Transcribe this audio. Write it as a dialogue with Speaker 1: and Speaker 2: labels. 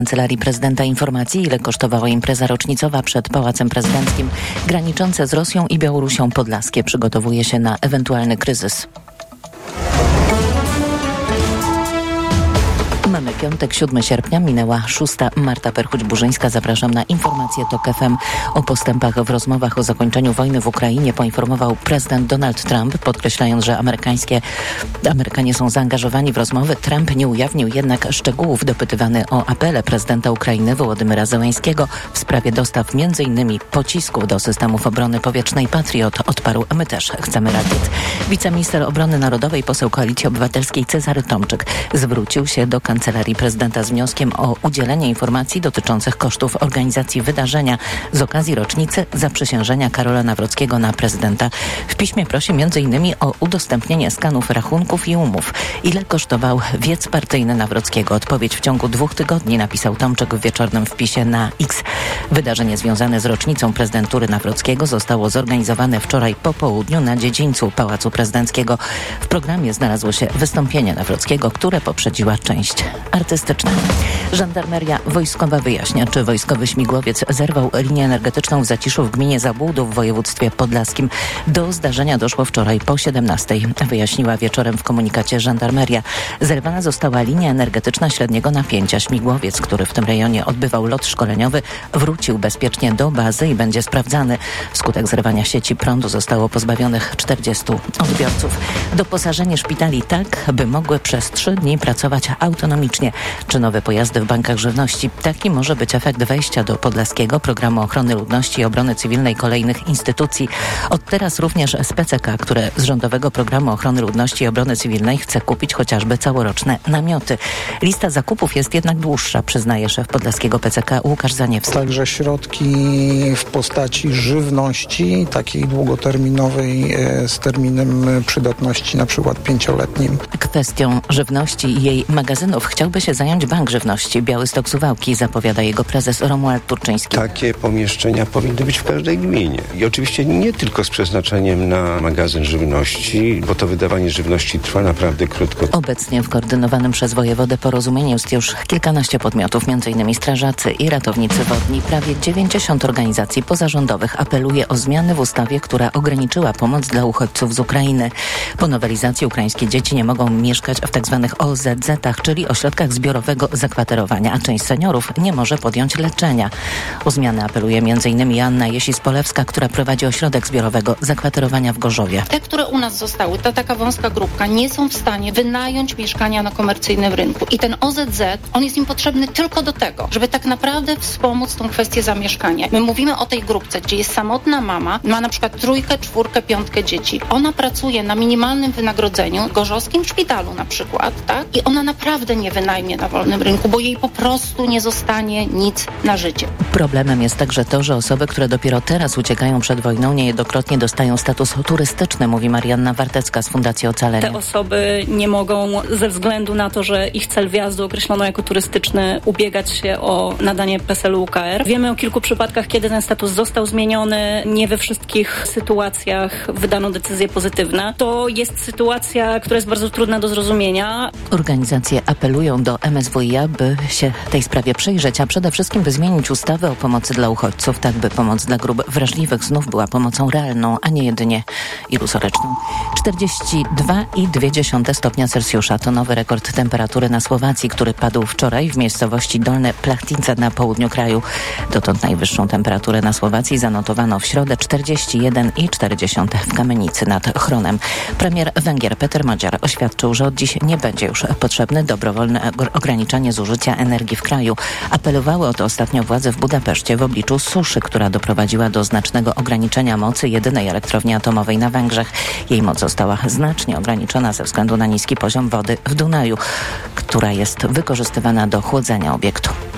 Speaker 1: Kancelarii Prezydenta informacji, ile kosztowała impreza rocznicowa przed Pałacem Prezydenckim. Graniczące z Rosją i Białorusią Podlaskie przygotowuje się na ewentualny kryzys. Mamy piątek, 7 sierpnia, minęła 6. Marta Perchuć-Burzyńska. Zapraszam na informacje TOK FM. O postępach w rozmowach o zakończeniu wojny w Ukrainie poinformował prezydent Donald Trump, podkreślając, że Amerykanie są zaangażowani w rozmowy. Trump nie ujawnił jednak szczegółów. Dopytywany o apele prezydenta Ukrainy Wołodymyra Zełenskiego w sprawie dostaw m.in. pocisków do systemów obrony powietrznej Patriot odparł: my też chcemy rakiet. Wiceminister Obrony Narodowej, poseł Koalicji Obywatelskiej Cezary Tomczyk zwrócił się do Kancelarii Prezydenta z wnioskiem o udzielenie informacji dotyczących kosztów organizacji wydarzenia z okazji rocznicy zaprzysiężenia Karola Nawrockiego na prezydenta. W piśmie prosi m.in. o udostępnienie skanów rachunków i umów. Ile kosztował wiec partyjny Nawrockiego? Odpowiedź w ciągu 2 tygodni, napisał Tomczyk w wieczornym wpisie na X. Wydarzenie związane z rocznicą prezydentury Nawrockiego zostało zorganizowane wczoraj po południu na dziedzińcu Pałacu Prezydenckiego. W programie znalazło się wystąpienie Nawrockiego, które poprzedziła część artystyczna. Żandarmeria wojskowa wyjaśnia, czy wojskowy śmigłowiec zerwał linię energetyczną w Zaciszu w gminie Zabłudów w województwie podlaskim. Do zdarzenia doszło wczoraj po 17:00. Wyjaśniła wieczorem w komunikacie żandarmeria. Zerwana została linia energetyczna średniego napięcia. Śmigłowiec, który w tym rejonie odbywał lot szkoleniowy, wrócił bezpiecznie do bazy i będzie sprawdzany. Wskutek zerwania sieci prądu zostało pozbawionych 40 odbiorców. Doposażenie szpitali tak, by mogły przez 3 dni pracować autonomicznie. Czy nowe pojazdy w bankach żywności? Taki może być efekt wejścia do Podlaskiego Programu Ochrony Ludności i Obrony Cywilnej kolejnych instytucji. Od teraz również SPCK, które z Rządowego Programu Ochrony Ludności i Obrony Cywilnej chce kupić chociażby całoroczne namioty. Lista zakupów jest jednak dłuższa, przyznaje szef Podlaskiego PCK Łukasz Zaniewski.
Speaker 2: Także środki w postaci żywności, takiej długoterminowej z terminem przydatności na przykład 5-letnim.
Speaker 1: Kwestią żywności i jej magazynów chciałby się zająć Bank Żywności Białystok Suwałki, zapowiada jego prezes Romuald Turczyński.
Speaker 3: Takie pomieszczenia powinny być w każdej gminie. I oczywiście nie tylko z przeznaczeniem na magazyn żywności, bo to wydawanie żywności trwa naprawdę krótko.
Speaker 1: Obecnie w koordynowanym przez wojewodę porozumieniu jest już kilkanaście podmiotów, m.in. strażacy i ratownicy wodni. Prawie 90 organizacji pozarządowych apeluje o zmiany w ustawie, która ograniczyła pomoc dla uchodźców z Ukrainy. Po nowelizacji ukraińskie dzieci nie mogą mieszkać w tzw. OZZ-ach, czyli ośrodkach zbiorowego zakwaterowania, a część seniorów nie może podjąć leczenia. O zmianę apeluje m.in. Joanna Jesis-Polewska, która prowadzi ośrodek zbiorowego zakwaterowania w Gorzowie.
Speaker 4: Te, które u nas zostały, ta taka wąska grupka, nie są w stanie wynająć mieszkania na komercyjnym rynku. I ten OZZ, on jest im potrzebny tylko do tego, żeby tak naprawdę wspomóc tą kwestię zamieszkania. My mówimy o tej grupce, gdzie jest samotna mama, ma na przykład 3, 4, 5 dzieci. Ona pracuje na minimalnym wynagrodzeniu w gorzowskim szpitalu na przykład, tak? I ona naprawdę nie wynajmie na wolnym rynku, bo jej po prostu nie zostanie nic na życie.
Speaker 1: Problemem jest także to, że osoby, które dopiero teraz uciekają przed wojną, niejednokrotnie dostają status turystyczny, mówi Marianna Wartecka z Fundacji Ocalenie.
Speaker 5: Te osoby nie mogą ze względu na to, że ich cel wjazdu określono jako turystyczny, ubiegać się o nadanie PESEL-u UKR. Wiemy o kilku przypadkach, kiedy ten status został zmieniony. Nie we wszystkich sytuacjach wydano decyzje pozytywne. To jest sytuacja, która jest bardzo trudna do zrozumienia.
Speaker 1: Organizacje apelują do MSWiA, by się tej sprawie przyjrzeć, a przede wszystkim by zmienić ustawę o pomocy dla uchodźców, tak by pomoc dla grup wrażliwych znów była pomocą realną, a nie jedynie ilusoryczną. 42,2 stopnia Celsjusza to nowy rekord temperatury na Słowacji, który padł wczoraj w miejscowości Dolne Plachtice na południu kraju. Dotąd najwyższą temperaturę na Słowacji zanotowano w środę 41,4 w Kamienicy nad Chronem. Premier Węgier Peter Magyar oświadczył, że od dziś nie będzie już potrzebne dobrowolne ograniczanie zużycia energii w kraju. Apelowały o to ostatnio władze w Budapeszcie w obliczu suszy, która doprowadziła do znacznego ograniczenia mocy jedynej elektrowni atomowej na Węgrzech. Jej moc została znacznie ograniczona ze względu na niski poziom wody w Dunaju, która jest wykorzystywana do chłodzenia obiektu.